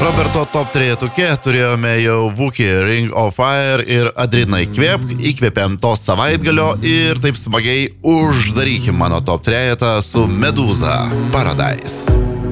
Roberto top 3 turėjome jau Vuki, Ring of Fire ir Adrina įkvėpk, įkvėpėm to savaitgalio ir taip smagiai uždarykim mano top 3 su Meduza Paradise.